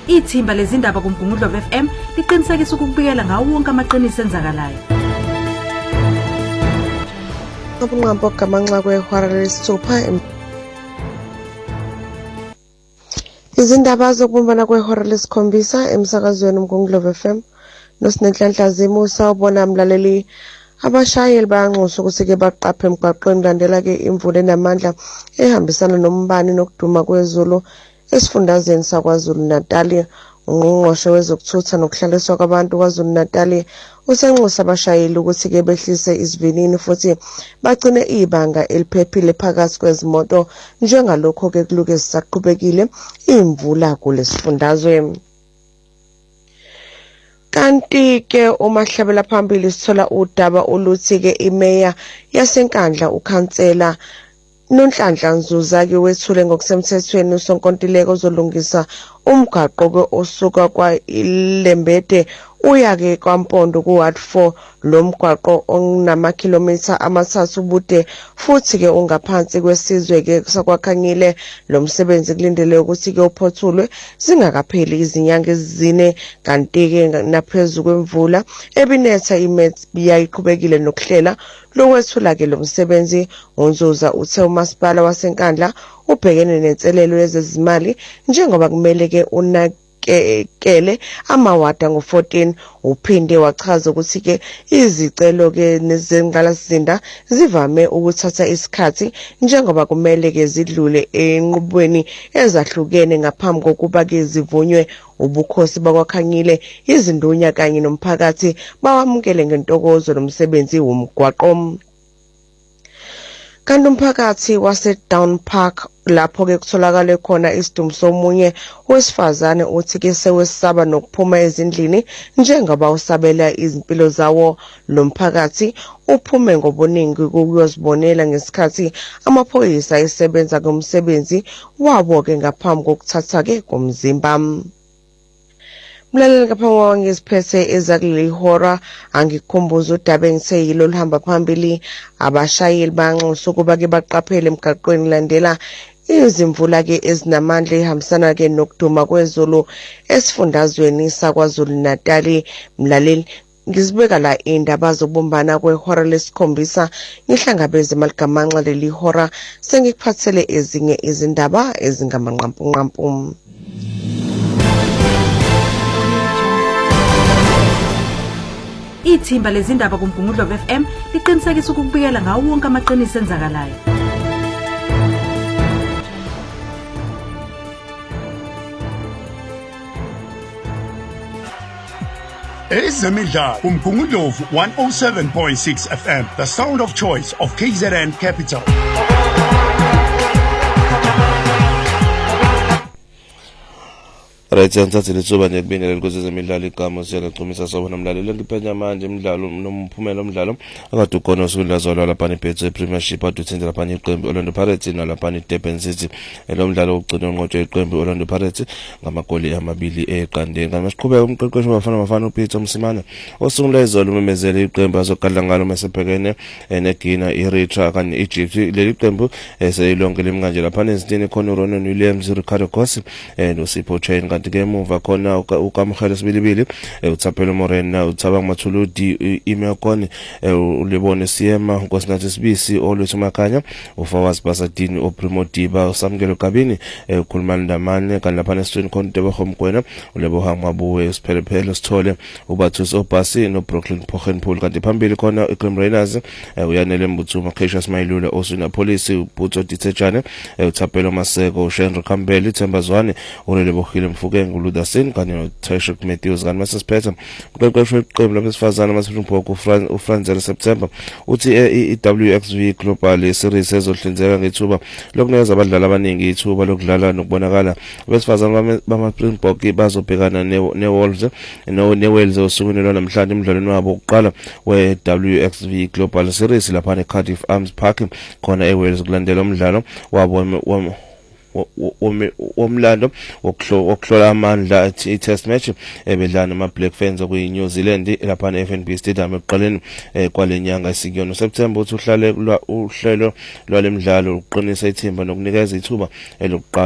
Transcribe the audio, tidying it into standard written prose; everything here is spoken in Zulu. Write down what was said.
Ithimba lezindaba kuMgungundlovu FM liqinisekisa ukubikela ngawo wonke amaqiniso enzakalayo. Ubunqambo gamanxa kwehora lesithupha. Izindaba zokubumbana kwehora lesikhombisa emsakazweni uMgungundlovu FM noSinenhlanhla Zimusa ubona mlaleli abashayeli bayanxuswa ukuthi ke baqaphe emgwaqweni landela ke imvula enamandla ehambisana nombani nokuduma kwezulu esifundazweni saKwaZulu Natal. Ungqongqoshe wezokuthutha nokuhlaliswa kwabantu kwaZulu Natal usenxusa abashayeli ukuthi ke behlise isivinini futhi bagcine ibanga eliphephile phakathi kwezimoto njengalokho ke kuluke sisaqhubekile imvula kulesifundazwe. Kanti ke umahlabela phambili sithola udaba oluthi ke imeya yaseNkandla ukhansela Nonhlanhla Nzuza ke wethule ngokusemthethweni usonkontileka ozolungisa umgaqo ke osuka kwaIlembede uya ke kwaMpondo kuWard 4 lo mgwaqo onamakilometha 3 ubude futhi ke ungaphansi kwesizwe ke sakwakhanyile. Lo msebenzi kulindele ukuthi ke uphothulwe singakapheli izinyanga ezine kanti ke naphezulu kwemvula ebinetha yayiqhubekile nokuhlela lokwethula ke lo msebenzi. uNzuza uthe umasipala waseNkandla ubhekene nenselelo yezezimali njengoba kumele ke unakekele amawada ngo-14. Uphinde wachaza ukuthi ke izicelo ke nezengqalasizinda zivame ukuthatha isikhathi njengoba kumele ke zidlule enqubweni ezahlukene ngaphambi kokuba ke zivunywe ubukhosi bakwakhanyile izindunya kanye nomphakathi bawamukele ngentokozo nomsebenzi womgwaqo. Kanti umphakathi waseDown Park lapho ke kutholakala khona isidumbu somunye wesifazane uthi ke sewesaba nokuphuma ezindlini njengoba usabela izimpilo zawo. Lo mphakathi uphume ngobuningi ukuyozibonela ngesikhathi amaphoyisa esebenza kumsebenzi wabo ke ngaphambi kokuthatha ke komzimba. Mlaleli ngaphambi ngesiphethe ezakuleli hora angikukhumbuza udaba engiseyilo luhamba phambili. Abashayeli banxusa ukuba ke baqaphele emgaqweni landela izimvula ke ezinamandla ehambisana ke nokuduma kwezulu esifundazweni saKwaZulu Natal. Mlaleli ngizibeka la indaba zobumbana kwehora lesikhombisa ngihlangabeze maligamanxa leli hora sengikuphathele ezinye izindaba ezingamanqampunqampu. Ithimba lezindaba kuMgungundlovu FM liqinisekisa ukubikela ngawo wonke amaqiniso enzakalayo. Ezemidlalo kuMgungundlovu 107.6 FM, the sound of choice of KZN Capital. Right, santhathe lethuba nje kubingelela ukuthi ezemidlalo igama siyacumisa sobona mlaleli ngiphenya manje imidlalo nomphumela omdlalo akade ukhona usudlazwa lapha eBetway Premiership aduthinde lapha iqembu Orlando Pirates nalapha eDurban City. Lo mdlalo ugcina unqotshwe iqembu Orlando Pirates ngamagoli amabili eqandeni. Ngamasiqhubeka umqeqeshi wabafana uPeter Msimane osungula izolo umemezele iqembu azogadla ngalo mesebhekene neGuinea, Eritrea kanye Egypt. Leli qembu selonke limkanje lapha ezintini khona uRonan Williams, Ricardo Gossi noSipho Chain. Kanti ke emuva khona uKamkhele Sibilibili, uTsaphelo Morena, uThabang Mathuludi, Imekoni, uLebone Siema, uNkosinathi Sibisi, Olwethu Makhanya, uFawaz Basadini, uPrimo Diba, uSamkelo Kabini, uKhulumani Ndamane kanti lapha nesitweni khona uTebogo Mgwena, uLebohang Mabuwe, uSiphelele Sithole, uBathus Obasi noBrooklyn Pochenpool. Kanti phambili khona iGrim Rainers, uYanele Mbuthuma, Cassius Mayilula, Osina Police, uButho Ditsetshane, uTsaphelo Maseko, uShenro Khambeli, Themba Zwane, uLebohile Mfukeng, uLudasin kanye noTashik Matthews. Kanti masesiphetha umqeqeshi weqembu labesifazane amaSpringbok uFranzela September uthi iWXV Global Series ezohlinzeka ngethuba lokunikeza abadlali abaningi ithuba lokudlala nokubonakala. Abesifazane bamaSpringbok bazobhekana neWales osukwini lwanamhlanje emidlalweni wabo wokuqala weWXV Global Series lapha eCardiff Arms Park khona eWales kulandela umdlalo wabo womlando wokuhlola amandla i-test match ebedlana ama-Black Ferns okuyi-New Zealand lapha e-FNB Stadium ekuqaleni kwalenyanga esikuyona uSeptember. Uthi uhlelo lwalemidlalo uqinisa ithimba nokunikeza ithuba elokuqala